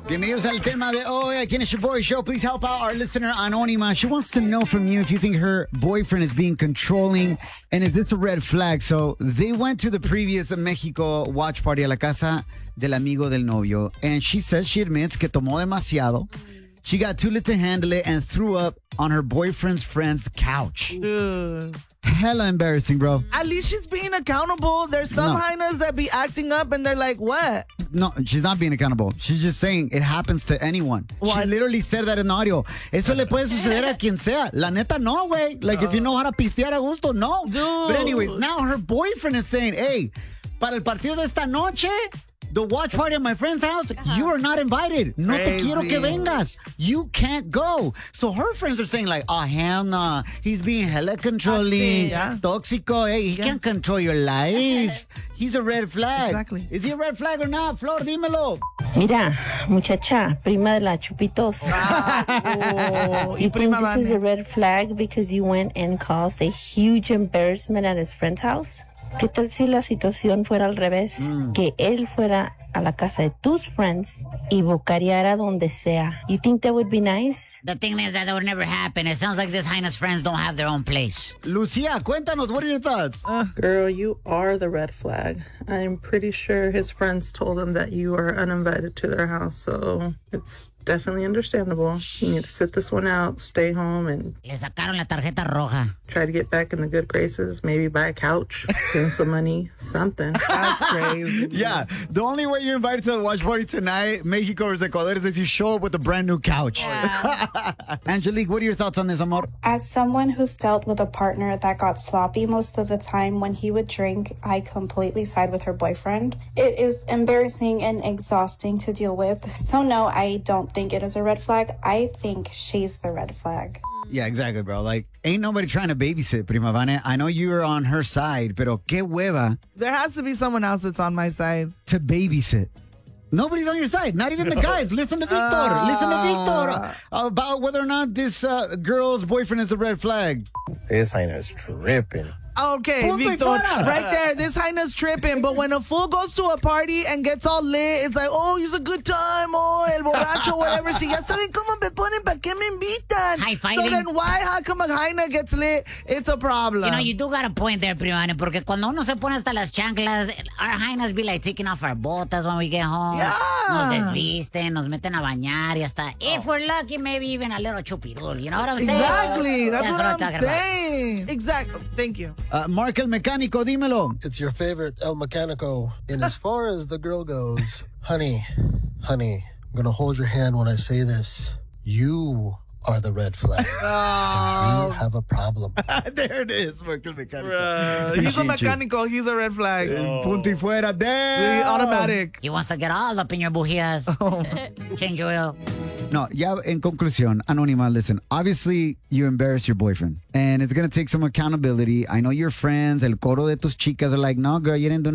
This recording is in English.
Bienvenidos al tema de hoy. Aquí en el Boy Show. Please help out our listener Anónima. She wants to know from you if you think her boyfriend is being controlling and is this a red flag? So they went to the previous Mexico watch party a la casa del amigo del novio, and she says she admits que tomó demasiado. She got too lit to handle it and threw up on her boyfriend's friend's couch. Dude. Hella embarrassing, bro. At least she's being accountable. There's some hyenas that be acting up and they're like, what? No, she's not being accountable. She's just saying it happens to anyone. What? She literally said that in the audio. Eso le puede suceder a quien sea. La neta, no, güey. Like, if you know how to pistear a gusto, no. Dude. But anyways, now her boyfriend is saying, hey, para el partido de esta noche, the watch party at my friend's house, you are not invited. No te quiero que vengas. You can't go. So her friends are saying like, oh, hell no. He's being hella controlling. Tóxico. Hey, he can't control your life. He's a red flag. Exactly. Is he a red flag or not? Flor, dímelo. Mira, muchacha, prima de la Chupitos. You think this is a red flag because you went and caused a huge embarrassment at his friend's house? ¿Qué tal si la situación fuera al revés? Que él fuera a la casa de tus friends y bocareara donde sea. You think that would be nice? The thing is that would never happen. It sounds like this Highness friends don't have their own place. Lucia, cuéntanos, what are your thoughts? Girl, you are the red flag. I'm pretty sure his friends told him that you are uninvited to their house, so it's definitely understandable. You need to sit this one out, stay home, and Le sacaron la tarjeta roja. try to get back in the good graces. Maybe buy a couch, give him some money, something. That's crazy. Yeah, the only way you're invited to the watch party tonight, Mexico or Ecuador, is if you show up with a brand new couch. Angelique, what are your thoughts on this, amor? As someone who's dealt with a partner that got sloppy most of the time when he would drink, I completely side with her boyfriend. It is embarrassing and exhausting to deal with. So no, I don't think it is a red flag. I think she's the red flag. Yeah, exactly, bro. Like, ain't nobody trying to babysit, Prima Vane. I know you're on her side, pero qué hueva There has to be someone else that's on my side. to babysit. Nobody's on your side. Not even the guys. Listen to Victor. Listen to Victor about whether or not this girl's boyfriend is a red flag. This Hyena's tripping. Okay, Punto y Victor, fuera. right there, this Hyena's tripping. But when a fool goes to a party and gets all lit, it's like, oh, it's a good time, oh, el borracho, whatever. Si ya saben cómo me ponen, ¿para qué me invitan? High-fiving. So then why, how come a Hyena gets lit? It's a problem. You know, you do got a point there, Primane, porque cuando uno se pone hasta las chanclas, our Hyenas be like taking off our botas when we get home. Yeah. Nos desvisten, nos meten a bañar y hasta, if we're lucky, maybe even a little chupirul. You know what I'm saying? Exactly. That's what I'm talking about. saying. Exactly. Thank you. Mark el Mecánico, dímelo. It's your favorite El Mecánico. And as far as the girl goes, honey, I'm going to hold your hand when I say this. You are the red flag. And you have a problem. There it is, Mark el Mecánico. He's a Appreciate you. mechanical. He's a red flag. Punto y fuera. Damn. Automatic. He wants to get all up in your bujías. Change oil. No, ya en conclusión, Anónima, listen, obviously you embarrass your boyfriend and it's going to take some accountability. I know your friends, el coro de tus chicas are like, no, girl, you didn't do